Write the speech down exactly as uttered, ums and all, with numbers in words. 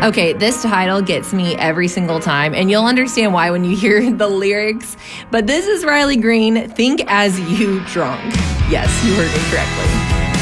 Okay, this title gets me every single time, and you'll understand why when you hear the lyrics. But this is Riley Green, Think As You Drunk. Yes, you heard me correctly.